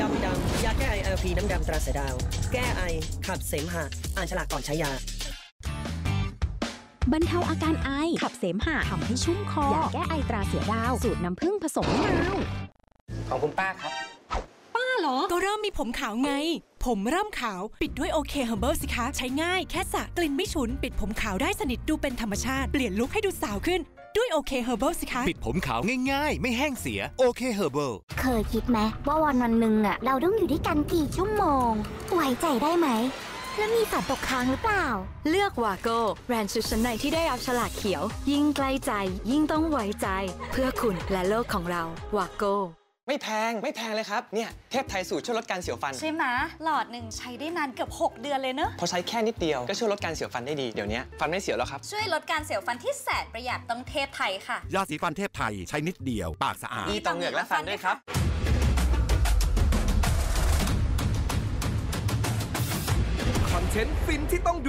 ำดำยาแก้ไอ LP น้ำดำตราเสือดาวแก้ไอขับเสมหะอ่านฉลากก่อนใช้ยาบรรเทาอาการไอขับเสมหะทำให้ชุ่มคอยาแก้ไอตราเสือดาวสูตรน้ำผึ้งผสมมะนาวของคุณป้าครับป้าเหรอก็เริ่มมีผมขาวไงผมเริ่มขาวปิดด้วยโอเคเฮอร์เบิลสิคะใช้ง่ายแค่สระกลิ่นไม่ฉุนปิดผมขาวได้สนิทดูเป็นธรรมชาติเปลี่ยนลุคให้ดูสาวขึ้นด้วยโอเคเฮอร์เบิลสิคะปิดผมขาวง่ายๆไม่แห้งเสียโอเคเฮอร์เบิลเคยคิดไหมว่าวันหนึ่งเราต้องอยู่ด้วยกันกี่ชั่วโมงไว้ใจได้ไหมแล้วมีสัตว์ตกค้างหรือเปล่าเลือกวาโก้แบรนด์ชุดชั้นในที่ได้รับฉลากเขียวยิ่งใกล้ใจยิ่งต้องไว้ใจเพื่อคุณและโลกของเราวาโก้ไม่แพงเลยครับเนี่ยเทพไทยสูตรช่วยลดการเสียวฟันใช่ไหมหลอดหนึ่งใช้ได้นานเกือบ6 เดือนเลยเนอะพอใช้แค่นิดเดียวก็ช่วยลดการเสียวฟันได้ดีเดี๋ยวนี้ฟันไม่เสียวแล้วครับช่วยลดการเสียวฟันที่แสนประหยัดต้องเทพไทยค่ะยาสีฟันเทพไทยใช้นิดเดียวปากสะอาดดีต่อเหงือกและฟันด้วยครับคอนเทนต์ฟินที่ต้องดู